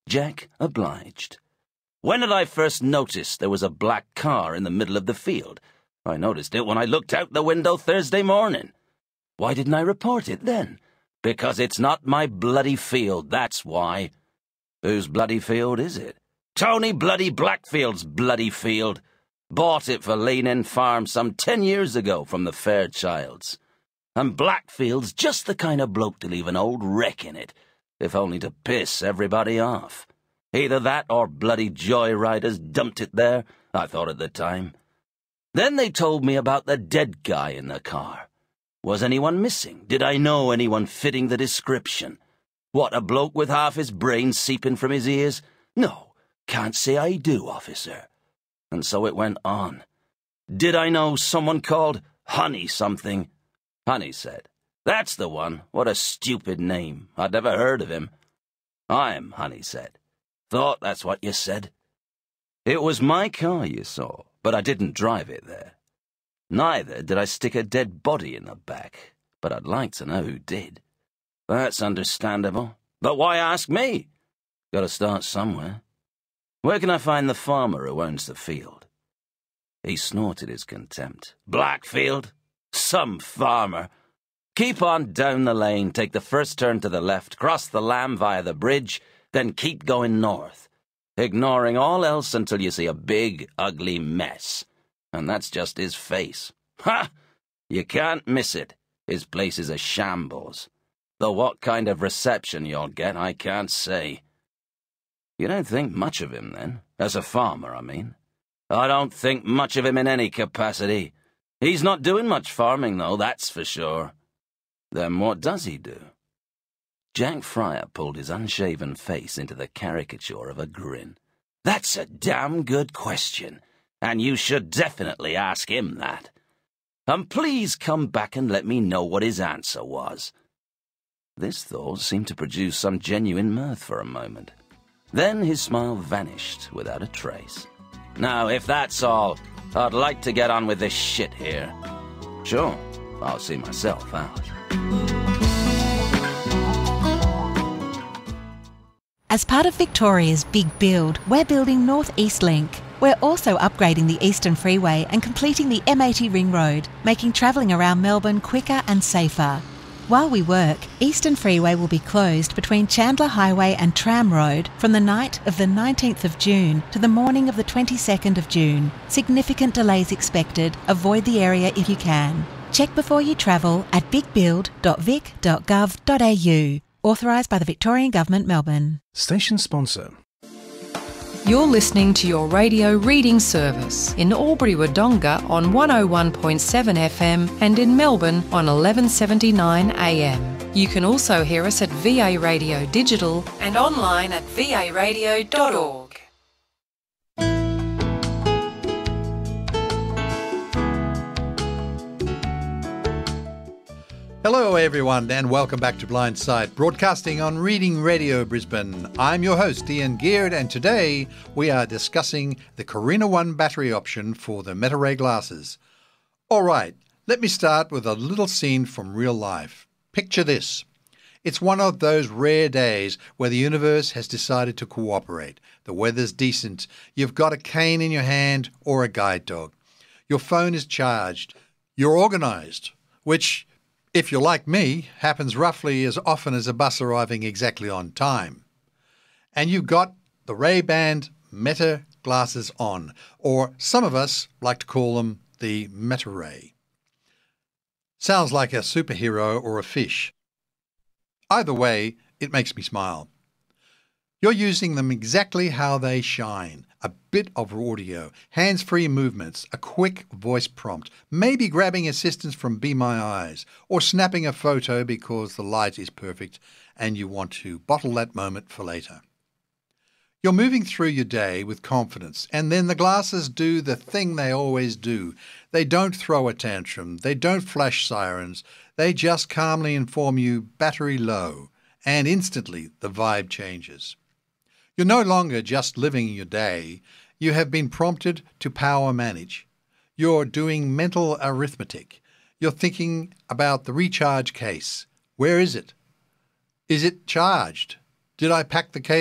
Jack obliged. "When did I first notice there was a black car in the middle of the field? I noticed it when I looked out the window Thursday morning." "Why didn't I report it then?" "Because it's not my bloody field, that's why." "Whose bloody field is it?" "Tony bloody Blackfield's bloody field. Bought it for Lean-In Farm some 10 years ago from the Fairchilds. And Blackfield's just the kind of bloke to leave an old wreck in it, if only to piss everybody off. Either that or bloody joyriders dumped it there, I thought at the time. Then they told me about the dead guy in the car. Was anyone missing? Did I know anyone fitting the description? What, a bloke with half his brain seeping from his ears? No, can't say I do, officer." And so it went on. "Did I know someone called Honey something?" Honey said, "That's the one. What a stupid name. I'd never heard of him." "I'm Honey said. Thought that's what you said." "It was my car you saw, but I didn't drive it there. Neither did I stick a dead body in the back, but I'd like to know who did." "That's understandable. But why ask me?" "Gotta start somewhere. Where can I find the farmer who owns the field?" He snorted his contempt. "Blackfield? Some farmer. Keep on down the lane, take the first turn to the left, cross the Lamb via the bridge, then keep going north, ignoring all else until you see a big, ugly mess. And that's just his face. Ha! You can't miss it. His place is a shambles. Though what kind of reception you'll get, I can't say." "You don't think much of him, then? As a farmer, I mean." "I don't think much of him in any capacity. He's not doing much farming, though, that's for sure." "Then what does he do?" Jack Fryer pulled his unshaven face into the caricature of a grin. "That's a damn good question, and you should definitely ask him that. And please come back and let me know what his answer was." This thought seemed to produce some genuine mirth for a moment. Then his smile vanished without a trace. "Now, if that's all, I'd like to get on with this shit here." "Sure, I'll see myself out." As part of Victoria's Big Build, we're building North East Link. We're also upgrading the Eastern Freeway and completing the M80 Ring Road, making travelling around Melbourne quicker and safer. While we work, Eastern Freeway will be closed between Chandler Highway and Tram Road from the night of the 19th of June to the morning of the 22nd of June. Significant delays expected. Avoid the area if you can. Check before you travel at bigbuild.vic.gov.au. Authorised by the Victorian Government, Melbourne. Station sponsor. You're listening to your radio reading service in Albury-Wodonga on 101.7 FM and in Melbourne on 1179 AM. You can also hear us at VA Radio Digital and online at varadio.org. Hello everyone and welcome back to Blindside, broadcasting on Reading Radio Brisbane. I'm your host Ian Geard and today we are discussing the Carina One battery option for the Meta-Ray glasses. Alright, let me start with a little scene from real life. Picture this. It's one of those rare days where the universe has decided to cooperate. The weather's decent, you've got a cane in your hand or a guide dog. Your phone is charged. You're organised, which, if you're like me, happens roughly as often as a bus arriving exactly on time. And you've got the Ray-Ban Meta glasses on, or some of us like to call them the Meta-Ray. Sounds like a superhero or a fish. Either way, it makes me smile. You're using them exactly how they shine. A bit of audio, hands-free movements, a quick voice prompt, maybe grabbing assistance from Be My Eyes, or snapping a photo because the light is perfect and you want to bottle that moment for later. You're moving through your day with confidence, and then the glasses do the thing they always do. They don't throw a tantrum, they don't flash sirens, they just calmly inform you battery low, and instantly the vibe changes. You're no longer just living your day, you have been prompted to power manage. You're doing mental arithmetic. You're thinking about the recharge case. Where is it? Is it charged? Did I pack the case